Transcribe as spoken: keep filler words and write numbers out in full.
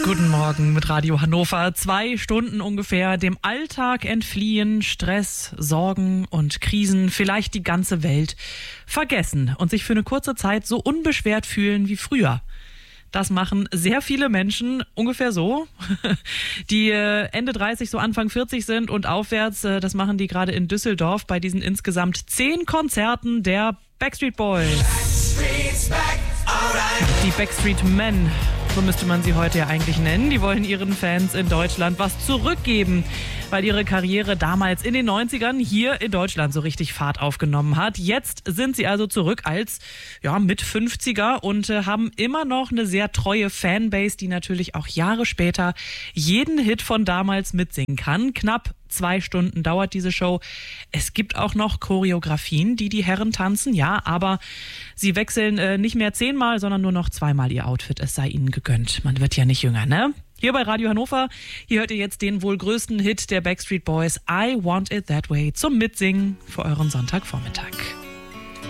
Guten Morgen mit Radio Hannover. Zwei Stunden ungefähr dem Alltag entfliehen, Stress, Sorgen und Krisen, vielleicht die ganze Welt vergessen und sich für eine kurze Zeit so unbeschwert fühlen wie früher. Das machen sehr viele Menschen ungefähr so, die Ende dreißig, so Anfang vierzig sind und aufwärts. Das machen die gerade in Düsseldorf bei diesen insgesamt zehn Konzerten der Backstreet Boys. Die Backstreet Men, so müsste man sie heute ja eigentlich nennen. Die wollen ihren Fans in Deutschland was zurückgeben, weil ihre Karriere damals in den neunzigern hier in Deutschland so richtig Fahrt aufgenommen hat. Jetzt sind sie also zurück als ja, Mit-fünfziger und äh, haben immer noch eine sehr treue Fanbase, die natürlich auch Jahre später jeden Hit von damals mitsingen kann. Knapp zwei Stunden dauert diese Show. Es gibt auch noch Choreografien, die die Herren tanzen, ja, aber sie wechseln äh, nicht mehr zehnmal, sondern nur noch zweimal ihr Outfit. Es sei ihnen gegönnt. Man wird ja nicht jünger, ne? Hier bei Radio Hannover, hier hört ihr jetzt den wohl größten Hit der Backstreet Boys, I Want It That Way, zum Mitsingen für euren Sonntagvormittag.